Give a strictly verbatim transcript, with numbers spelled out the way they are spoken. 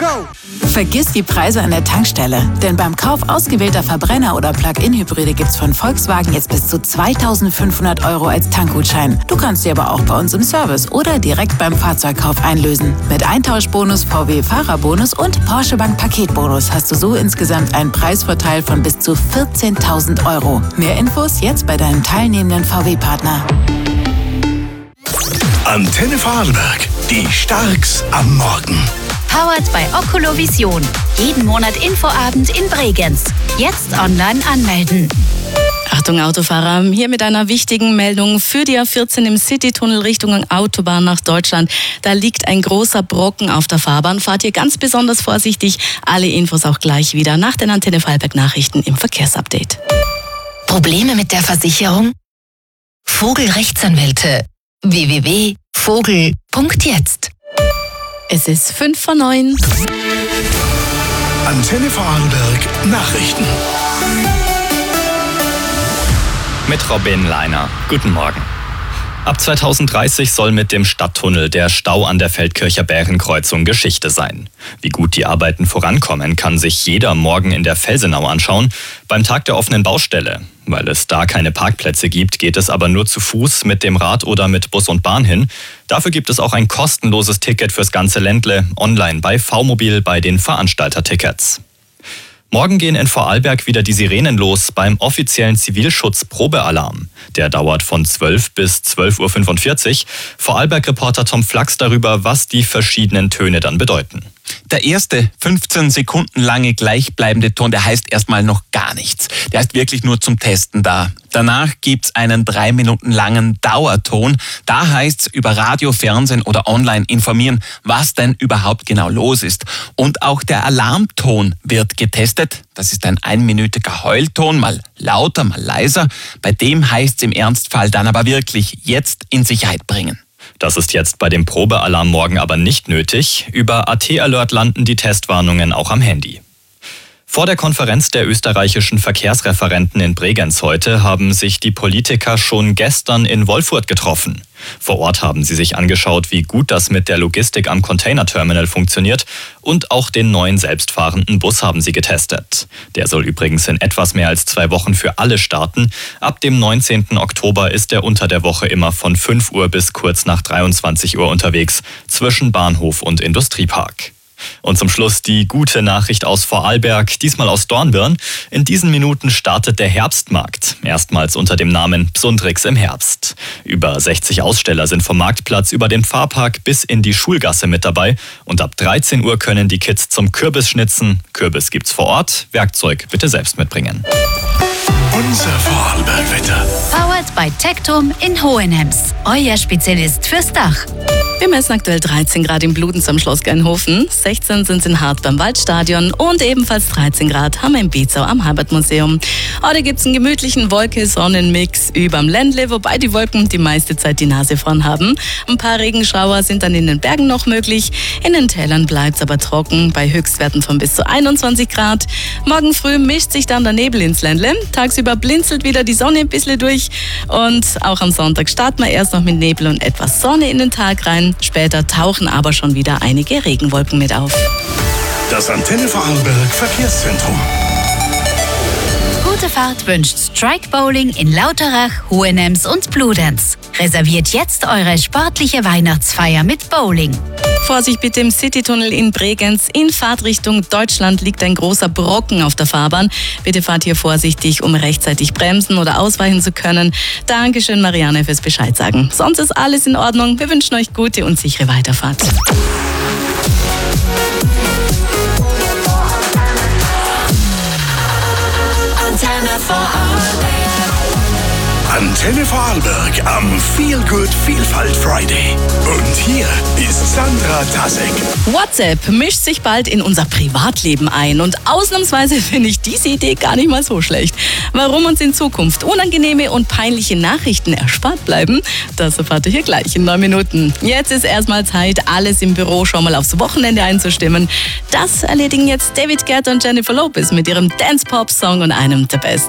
go! Vergiss die Preise an der Tankstelle, denn beim Kauf ausgewählter Verbrenner- oder Plug-in-Hybride gibt's von Volkswagen jetzt bis zu zweitausendfünfhundert Euro als Tankgutschein. Du kannst sie aber auch bei uns im Service oder direkt beim Fahrzeugkauf einlösen. Mit Eintauschbonus, V W-Fahrerbonus und Porsche Bank Paketbonus hast du so insgesamt einen Preisvorteil von bis zu vierzehntausend Euro. Mehr Infos jetzt bei deinem teilnehmenden V W-Partner. Antenne Vorarlberg, die Starks am Morgen. Powered bei Oculovision. Jeden Monat Infoabend in Bregenz. Jetzt online anmelden. Achtung Autofahrer, hier mit einer wichtigen Meldung für die A vierzehn im Citytunnel Richtung Autobahn nach Deutschland. Da liegt ein großer Brocken auf der Fahrbahn. Fahrt ihr ganz besonders vorsichtig. Alle Infos auch gleich wieder nach den Antenne Vorarlberg Nachrichten im Verkehrsupdate. Probleme mit der Versicherung? Vogel Rechtsanwälte. w w w punkt vogel punkt jetzt. Es ist fünf vor neun. Antenne Vorarlberg Nachrichten. Mit Robin Leiner. Guten Morgen. Ab zweitausenddreißig soll mit dem Stadttunnel der Stau an der Feldkircher Bärenkreuzung Geschichte sein. Wie gut die Arbeiten vorankommen, kann sich jeder morgen in der Felsenau anschauen, beim Tag der offenen Baustelle. Weil es da keine Parkplätze gibt, geht es aber nur zu Fuß, mit dem Rad oder mit Bus und Bahn hin. Dafür gibt es auch ein kostenloses Ticket fürs ganze Ländle, online bei V-Mobil bei den Veranstaltertickets. Morgen gehen in Vorarlberg wieder die Sirenen los beim offiziellen Zivilschutz-Probealarm. Der dauert von zwölf bis zwölf Uhr fünfundvierzig. Vorarlberg-Reporter Tom Flachs darüber, was die verschiedenen Töne dann bedeuten. Der erste fünfzehn Sekunden lange gleichbleibende Ton, der heißt erstmal noch gar nichts. Der ist wirklich nur zum Testen da. Danach gibt's einen drei Minuten langen Dauerton. Da heißt's über Radio, Fernsehen oder online informieren, was denn überhaupt genau los ist. Und auch der Alarmton wird getestet. Das ist ein einminütiger Heulton, mal lauter, mal leiser. Bei dem heißt's im Ernstfall dann aber wirklich jetzt in Sicherheit bringen. Das ist jetzt bei dem Probealarm morgen aber nicht nötig. Über A T Alert landen die Testwarnungen auch am Handy. Vor der Konferenz der österreichischen Verkehrsreferenten in Bregenz heute haben sich die Politiker schon gestern in Wolfurt getroffen. Vor Ort haben sie sich angeschaut, wie gut das mit der Logistik am Containerterminal funktioniert, und auch den neuen selbstfahrenden Bus haben sie getestet. Der soll übrigens in etwas mehr als zwei Wochen für alle starten. Ab dem neunzehnten Oktober ist er unter der Woche immer von fünf Uhr bis kurz nach dreiundzwanzig Uhr unterwegs, zwischen Bahnhof und Industriepark. Und zum Schluss die gute Nachricht aus Vorarlberg, diesmal aus Dornbirn. In diesen Minuten startet der Herbstmarkt, erstmals unter dem Namen Psundrix im Herbst. Über sechzig Aussteller sind vom Marktplatz über den Pfarrpark bis in die Schulgasse mit dabei. Und ab dreizehn Uhr können die Kids zum Kürbis schnitzen. Kürbis gibt's vor Ort, Werkzeug bitte selbst mitbringen. Unser Vorarlberg-Wetter. Powered by Tektum in Hohenems. Euer Spezialist fürs Dach. Wir messen aktuell dreizehn Grad in Bludenz am Schloss Geinhofen, sechzehn sind es in Hart beim Waldstadion und ebenfalls dreizehn Grad haben wir in Bezau am Heimatmuseum. Heute gibt es einen gemütlichen Wolke-Sonnen-Mix überm Ländle, wobei die Wolken die meiste Zeit die Nase vorn haben. Ein paar Regenschauer sind dann in den Bergen noch möglich, in den Tälern bleibt es aber trocken, bei Höchstwerten von bis zu einundzwanzig Grad. Morgen früh mischt sich dann der Nebel ins Ländle, tagsüber blinzelt wieder die Sonne ein bisschen durch und auch am Sonntag starten wir erst noch mit Nebel und etwas Sonne in den Tag rein. Später tauchen aber schon wieder einige Regenwolken mit auf. Das Antenne Vorarlberg Verkehrszentrum. Gute Fahrt wünscht Strike Bowling in Lauterach, Hohenems und Bludenz. Reserviert jetzt eure sportliche Weihnachtsfeier mit Bowling. Vorsicht bitte im Citytunnel in Bregenz. In Fahrtrichtung Deutschland liegt ein großer Brocken auf der Fahrbahn. Bitte fahrt hier vorsichtig, um rechtzeitig bremsen oder ausweichen zu können. Dankeschön, Marianne, fürs Bescheid sagen. Sonst ist alles in Ordnung. Wir wünschen euch gute und sichere Weiterfahrt. Antenne Vorarlberg. Antenne Vorarlberg am Feel Good Vielfalt Friday. Und hier ist Sandra Tasek. WhatsApp mischt sich bald in unser Privatleben ein und ausnahmsweise finde ich diese Idee gar nicht mal so schlecht. Warum uns in Zukunft unangenehme und peinliche Nachrichten erspart bleiben, das erfahrt ihr hier gleich in neun Minuten. Jetzt ist erstmal Zeit, alles im Büro schon mal aufs Wochenende einzustimmen. Das erledigen jetzt David Guetta und Jennifer Lopez mit ihrem Dance-Pop-Song und einem der besten